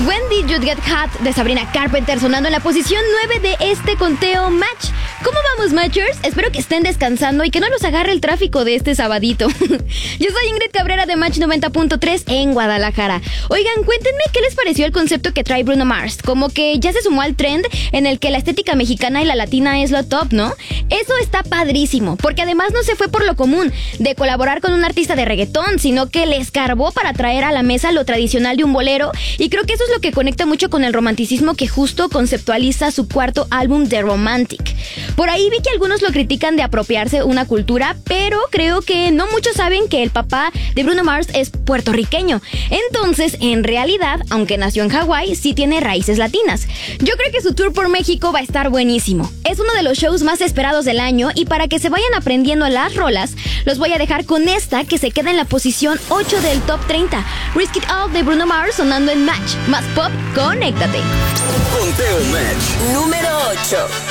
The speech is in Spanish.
Wendy You Get Hot de Sabrina Carpenter sonando en la posición 9 de este conteo Match. ¿Cómo vamos, Matchers? Espero que estén descansando y que no los agarre el tráfico de este sabadito. Yo soy Ingrid Cabrera de Match 90.3 en Guadalajara. Oigan, cuéntenme qué les pareció el concepto que trae Bruno Mars. Como que ya se sumó al trend en el que la estética mexicana y la latina es lo top, ¿no? Eso está padrísimo, porque además no se fue por lo común de colaborar con un artista de reggaetón, sino que le escarbó para traer a la mesa lo tradicional de un bolero, y creo que eso es lo que conecta mucho con el romanticismo que justo conceptualiza su cuarto álbum The Romantic. Por ahí vi que algunos lo critican de apropiarse una cultura, pero creo que no muchos saben que el papá de Bruno Mars es puertorriqueño. Entonces, en realidad, aunque nació en Hawái, sí tiene raíces latinas. Yo creo que su tour por México va a estar buenísimo. Es uno de los shows más esperados del año, y para que se vayan aprendiendo las rolas, los voy a dejar con esta que se queda en la posición 8 del Top 30. Risk It All de Bruno Mars sonando en Match. Más pop, conéctate. Conteo Match número 8.